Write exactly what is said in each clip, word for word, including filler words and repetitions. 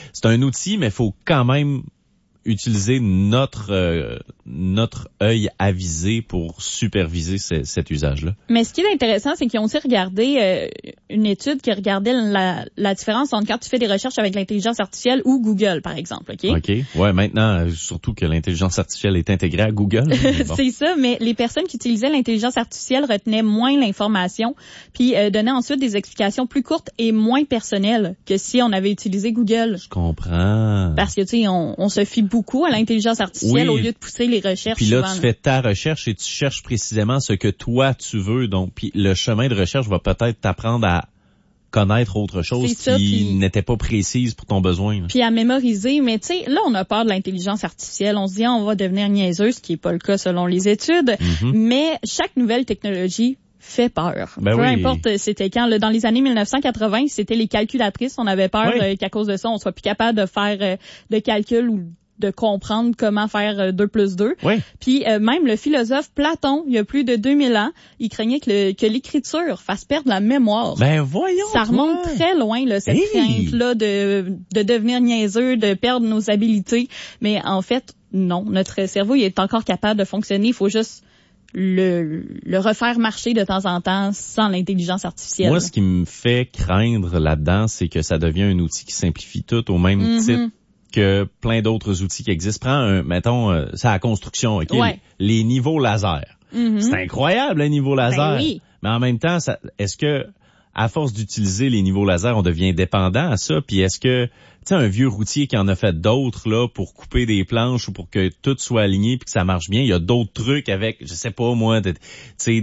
c'est un outil, mais il faut quand même utiliser notre euh, notre œil avisé pour superviser ce, cet usage-là. Mais ce qui est intéressant, c'est qu'ils ont aussi regardé euh, une étude qui regardait la, la différence entre quand tu fais des recherches avec l'intelligence artificielle ou Google, par exemple. OK? OK. Ouais, maintenant, surtout que l'intelligence artificielle est intégrée à Google. Bon. C'est ça, mais les personnes qui utilisaient l'intelligence artificielle retenaient moins l'information, puis euh, donnaient ensuite des explications plus courtes et moins personnelles que si on avait utilisé Google. Je comprends. Parce que, tu sais, on, on se fie beaucoup à l'intelligence artificielle oui. au lieu de pousser les recherches. Puis là, souvent, tu là. fais ta recherche et tu cherches précisément ce que toi, tu veux. Donc, puis le chemin de recherche va peut-être t'apprendre à connaître autre chose ça, qui puis, n'était pas précise pour ton besoin. Là. Puis à mémoriser. Mais tu sais, là, on a peur de l'intelligence artificielle. On se dit, ah, on va devenir niaiseux, ce qui n'est pas le cas selon les études. Mm-hmm. Mais chaque nouvelle technologie fait peur. Ben Peu oui. importe c'était quand. Là, dans les années mille neuf cent quatre-vingts, c'était les calculatrices. On avait peur oui. euh, qu'à cause de ça, on soit plus capable de faire euh, de calculs ou de comprendre comment faire euh, deux plus deux. Oui. Puis euh, même le philosophe Platon, il y a plus de deux mille ans, il craignait que, le, que l'écriture fasse perdre la mémoire. Ben voyons. Ça remonte toi. très loin, là, cette hey. crainte-là de, de devenir niaiseux, de perdre nos habiletés. Mais en fait, non. Notre cerveau, il est encore capable de fonctionner. Il faut juste Le, le refaire marcher de temps en temps sans l'intelligence artificielle. Moi, ce qui me fait craindre là-dedans, c'est que ça devient un outil qui simplifie tout au même mm-hmm. titre que plein d'autres outils qui existent. Prends, un, mettons, euh, c'est la construction, OK? Ouais. Les, les niveaux laser. Mm-hmm. C'est incroyable, les niveaux laser. Ben oui. Mais en même temps, ça, est-ce que, à force d'utiliser les niveaux laser, on devient dépendant à ça? Puis est-ce que, tu sais, un vieux routier qui en a fait d'autres, là, pour couper des planches ou pour que tout soit aligné puis que ça marche bien, il y a d'autres trucs avec, je sais pas moi, tu sais,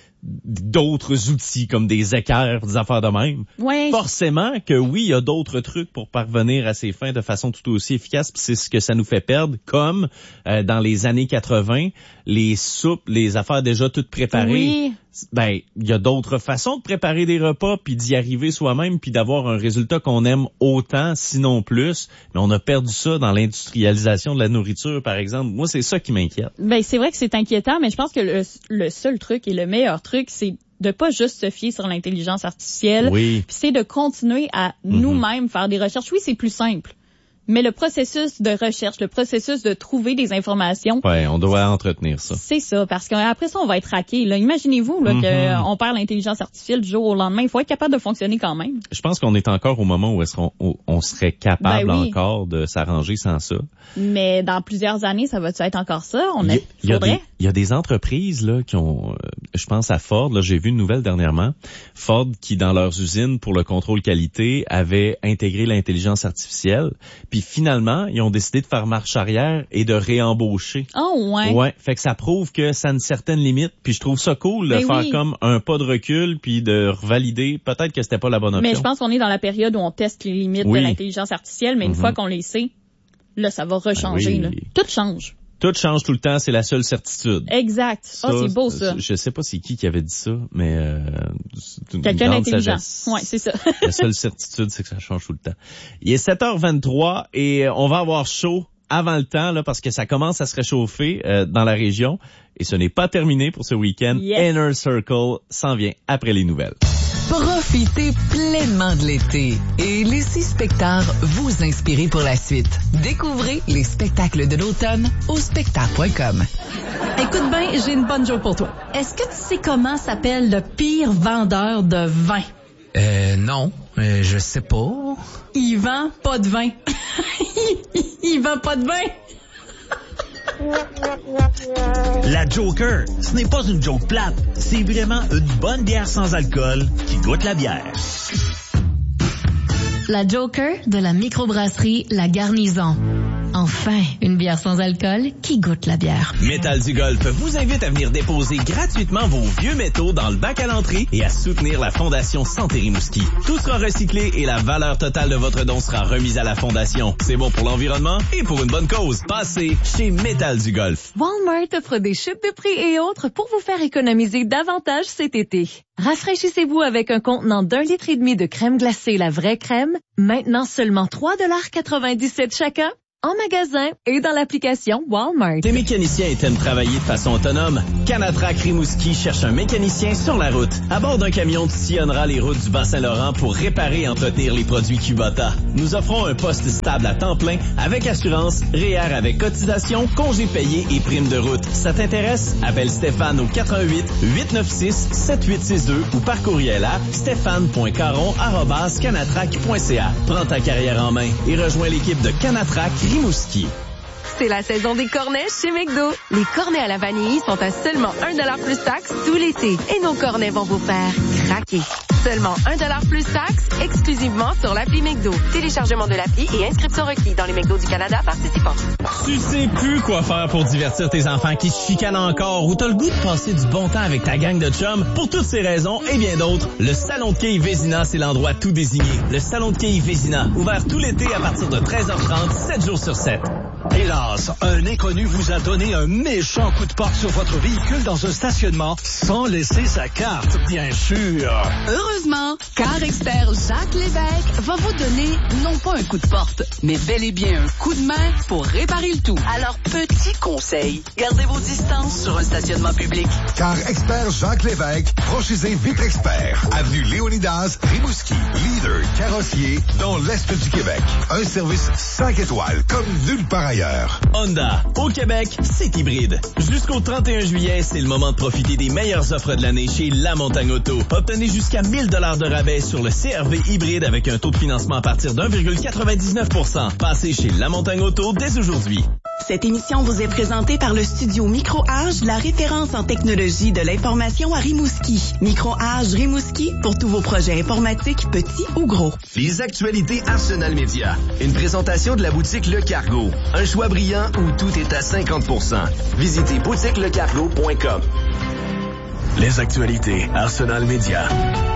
d'autres outils comme des équerres, des affaires de même. Ouais. Forcément que oui, il y a d'autres trucs pour parvenir à ces fins de façon tout aussi efficace, puis c'est ce que ça nous fait perdre, comme euh, dans les années quatre-vingts, les soupes, les affaires déjà toutes préparées. Oui. Ben, il y a d'autres façons de préparer des repas puis d'y arriver soi-même puis d'avoir un résultat qu'on aime autant, sinon plus. Mais on a perdu ça dans l'industrialisation de la nourriture, par exemple. Moi, c'est ça qui m'inquiète. Ben, c'est vrai que c'est inquiétant, mais je pense que le, le seul truc et le meilleur truc, c'est de pas juste se fier sur l'intelligence artificielle. Oui. Puis c'est de continuer à mm-hmm. nous-mêmes faire des recherches. Oui, c'est plus simple. Mais le processus de recherche, le processus de trouver des informations... Ouais, on doit entretenir ça. C'est ça, parce qu'après ça, on va être hacké. Là. Imaginez-vous là, mm-hmm. qu'on perd l'intelligence artificielle du jour au lendemain. Il faut être capable de fonctionner quand même. Je pense qu'on est encore au moment où est-ce qu'on où on serait capable ben oui. encore de s'arranger sans ça. Mais dans plusieurs années, ça va-tu être encore ça? On il, est, il y a faudrait... des, il y a des entreprises là qui ont, euh, je pense à Ford, là, j'ai vu une nouvelle dernièrement, Ford qui dans leurs usines pour le contrôle qualité avait intégré l'intelligence artificielle, puis finalement ils ont décidé de faire marche arrière et de réembaucher. Oh ouais. Ouais, fait que ça prouve que ça a une certaine limite, puis je trouve ça cool de ben faire oui. comme un pas de recul puis de revalider. Peut-être que c'était pas la bonne option. Mais je pense qu'on est dans la période où on teste les limites oui. de l'intelligence artificielle, mais une mm-hmm. fois qu'on les sait, là ça va rechanger. Ah oui. Là. Tout change. Tout change tout le temps, c'est la seule certitude. Exact. Ah, oh, c'est beau ça. Je sais pas c'est qui qui avait dit ça, mais euh, c'est une quelqu'un grande d'intelligent. sagesse. Ouais, c'est ça. La seule certitude, c'est que ça change tout le temps. Il est sept heures vingt-trois et on va avoir chaud avant le temps là parce que ça commence à se réchauffer euh, dans la région et ce n'est pas terminé pour ce week-end. Yes. Inner Circle s'en vient après les nouvelles. Profitez pleinement de l'été et laissez Spectar vous inspirer pour la suite. Découvrez les spectacles de l'automne au spectar point com. Écoute bien, j'ai une bonne joke pour toi. Est-ce que tu sais comment s'appelle le pire vendeur de vin? Euh, non, euh, je sais pas. Il vend pas de vin. Il vend pas de vin. La Joker, ce n'est pas une joke plate, c'est vraiment une bonne bière sans alcool qui goûte la bière. La Joker de la microbrasserie La Garnison. Enfin, une bière sans alcool qui goûte la bière. Métal du Golf vous invite à venir déposer gratuitement vos vieux métaux dans le bac à l'entrée et à soutenir la Fondation Santé Rimouski. Tout sera recyclé et la valeur totale de votre don sera remise à la Fondation. C'est bon pour l'environnement et pour une bonne cause. Passez chez Métal du Golf. Walmart offre des chutes de prix et autres pour vous faire économiser davantage cet été. Rafraîchissez-vous avec un contenant d'un litre et demi de crème glacée La Vraie Crème, maintenant seulement trois dollars quatre-vingt-dix-sept chacun. en magasin et dans l'application Walmart. Tes mécaniciens aiment travailler de façon autonome? Canatrac Rimouski cherche un mécanicien sur la route. À bord d'un camion, tu sillonneras les routes du Bas-Saint-Laurent pour réparer et entretenir les produits Kubota. Nous offrons un poste stable à temps plein avec assurance, R E E R avec cotisation, congés payés et primes de route. Ça t'intéresse? Appelle Stéphane au quatre un huit, huit neuf six, sept huit six deux ou par courriel à stéphane point caron arobase canatrac point c a. Prends ta carrière en main et rejoins l'équipe de Canatrac Rimouski. C'est la saison des cornets chez McDo. Les cornets à la vanille sont à seulement un dollar plus taxe tout l'été. Et nos cornets vont vous faire craquer. Seulement un dollar plus taxe, exclusivement sur l'appli McDo. Téléchargement de l'appli et inscription requis dans les McDo du Canada participants. Tu sais plus quoi faire pour divertir tes enfants qui se chicanent encore ou t'as le goût de passer du bon temps avec ta gang de chums? Pour toutes ces raisons et bien d'autres, le Salon de quilles Vézina, c'est l'endroit tout désigné. Le Salon de quilles Vézina, ouvert tout l'été à partir de treize heures trente, sept jours sur sept. Hélas, un inconnu vous a donné un méchant coup de porte sur votre véhicule dans un stationnement sans laisser sa carte, bien sûr. Heureusement, Car Expert Jacques Lévesque va vous donner non pas un coup de porte, mais bel et bien un coup de main pour réparer le tout. Alors, petit conseil, gardez vos distances sur un stationnement public. Car Expert Jacques Lévesque, franchisé Vitre Expert, avenue Léonidas, Rimouski, leader carrossier dans l'Est du Québec. Un service cinq étoiles comme nulle part ailleurs. Honda, au Québec, c'est hybride. Jusqu'au trente et un juillet, c'est le moment de profiter des meilleures offres de l'année chez La Montagne Auto. Obtenez jusqu'à mille dollars de rabais sur le C R V hybride avec un taux de financement à partir d'un virgule quatre-vingt-dix-neuf pour cent. Passez chez La Montagne Auto dès aujourd'hui. Cette émission vous est présentée par le studio Micro-Age, la référence en technologie de l'information à Rimouski. Micro-Age Rimouski pour tous vos projets informatiques, petits ou gros. Les actualités Arsenal Média. Une présentation de la boutique Le Cargo. Un choix brillant où tout est à cinquante pour cent. Visitez boutique le cargo point com. Les actualités Arsenal Média.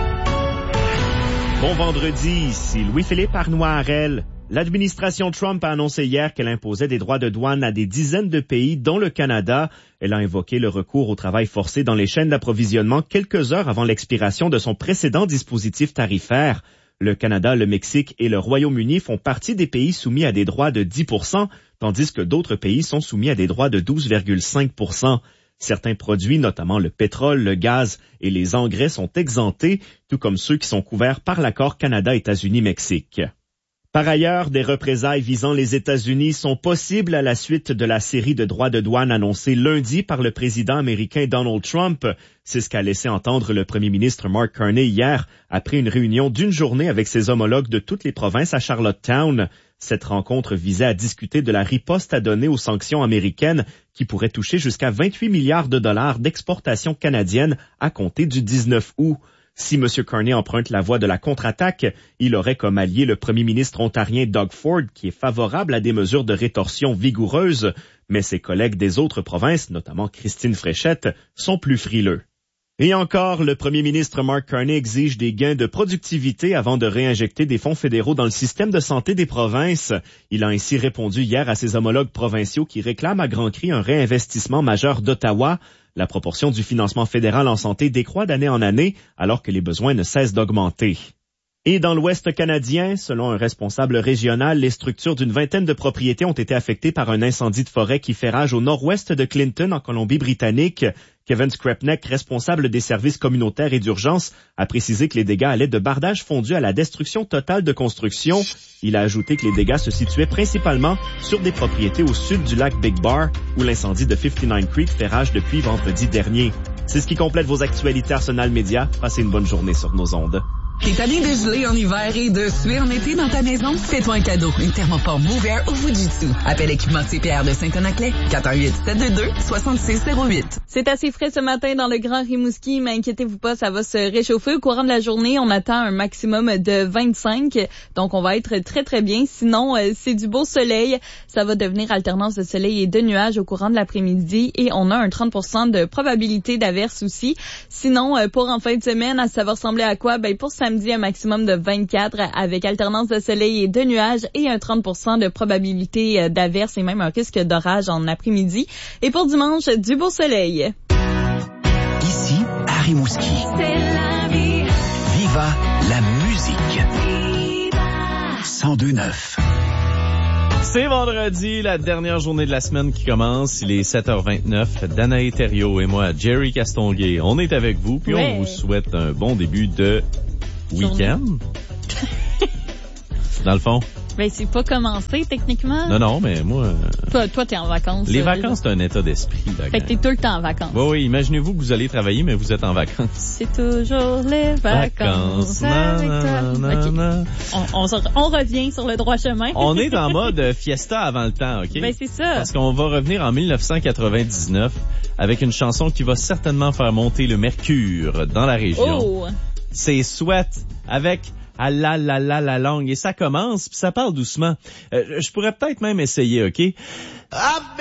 Bon vendredi, ici Louis-Philippe Arnois-Harel. L'administration Trump a annoncé hier qu'elle imposait des droits de douane à des dizaines de pays, dont le Canada. Elle a invoqué le recours au travail forcé dans les chaînes d'approvisionnement quelques heures avant l'expiration de son précédent dispositif tarifaire. Le Canada, le Mexique et le Royaume-Uni font partie des pays soumis à des droits de dix pour cent, tandis que d'autres pays sont soumis à des droits de douze virgule cinq pour cent. Certains produits, notamment le pétrole, le gaz et les engrais, sont exemptés, tout comme ceux qui sont couverts par l'accord Canada-États-Unis-Mexique. Par ailleurs, des représailles visant les États-Unis sont possibles à la suite de la série de droits de douane annoncés lundi par le président américain Donald Trump. C'est ce qu'a laissé entendre le premier ministre Mark Carney hier, après une réunion d'une journée avec ses homologues de toutes les provinces à Charlottetown. Cette rencontre visait à discuter de la riposte à donner aux sanctions américaines qui pourraient toucher jusqu'à vingt-huit milliards de dollars d'exportations canadiennes à compter du dix-neuf août. Si M. Carney emprunte la voie de la contre-attaque, il aurait comme allié le premier ministre ontarien Doug Ford, qui est favorable à des mesures de rétorsion vigoureuses, mais ses collègues des autres provinces, notamment Christine Fréchette, sont plus frileux. Et encore, le premier ministre Mark Carney exige des gains de productivité avant de réinjecter des fonds fédéraux dans le système de santé des provinces. Il a ainsi répondu hier à ses homologues provinciaux qui réclament à grands cris un réinvestissement majeur d'Ottawa. La proportion du financement fédéral en santé décroît d'année en année, alors que les besoins ne cessent d'augmenter. Et dans l'Ouest canadien, selon un responsable régional, les structures d'une vingtaine de propriétés ont été affectées par un incendie de forêt qui fait rage au nord-ouest de Clinton, en Colombie-Britannique. Kevin Skrepnek, responsable des services communautaires et d'urgence, a précisé que les dégâts allaient de bardage fondu à la destruction totale de construction. Il a ajouté que les dégâts se situaient principalement sur des propriétés au sud du lac Big Bar, où l'incendie de cinquante-neuf Creek fait rage depuis vendredi dernier. C'est ce qui complète vos actualités Arsenal Média. Passez une bonne journée sur nos ondes. T'es tanné de geler en hiver et de suer en été dans ta maison? Fais-toi un cadeau. Une thermopompe Mover au Fujitsu. Appelle équipement C P R de Saint-Onaclet. quatre un huit, sept deux deux, six six zéro huit. C'est assez frais ce matin dans le Grand Rimouski, mais inquiétez-vous pas, ça va se réchauffer. Au courant de la journée, on attend un maximum de vingt-cinq. Donc, on va être très, très bien. Sinon, euh, c'est du beau soleil. Ça va devenir alternance de soleil et de nuages au courant de l'après-midi. Et on a un trente pour cent de probabilité d'averse aussi. Sinon, euh, pour en fin de semaine, ça va ressembler à quoi? Ben, pour samedi, un maximum de vingt-quatre avec alternance de soleil et de nuages et un trente pour cent de probabilité d'averse et même un risque d'orage en après-midi. Et pour dimanche, du beau soleil. Ici, à Rimouski. C'est la vie. Viva la musique. Viva. cent deux neuf. C'est vendredi, la dernière journée de la semaine qui commence. Il est sept heures vingt-neuf. Danae Thériault et moi, Jerry Castonguay, on est avec vous, puis ouais. on vous souhaite un bon début de week-end. Dans le fond. Ben, c'est pas commencé, techniquement. Non, non, mais moi... Toi, toi, t'es en vacances. Les vacances, c'est un état d'esprit. Là, fait que t'es tout le temps en vacances. Oui, oui, imaginez-vous que vous allez travailler, mais vous êtes en vacances. C'est toujours les vacances, vacances avec na, toi. Na, okay. na. On, on, on revient sur le droit chemin. On est en mode fiesta avant le temps, OK? Ben, c'est ça. Parce qu'on va revenir en dix-neuf cent quatre-vingt-dix-neuf avec une chanson qui va certainement faire monter le mercure dans la région. Oh! C'est Sweat avec... Ah la la la la langue. Et ça commence, puis ça parle doucement. Euh, je pourrais peut-être même essayer, OK?